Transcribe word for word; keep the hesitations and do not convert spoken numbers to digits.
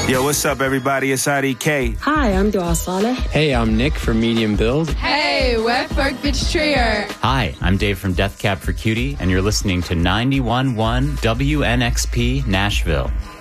Yo, what's up, everybody? It's I D K. Hi, I'm Dua Saleh. Hey, I'm Nick from Medium Build. Hey, we're Berkbitch Trier. Hi, I'm Dave from Death Cab for Cutie, and you're listening to ninety-one point one W N X P Nashville.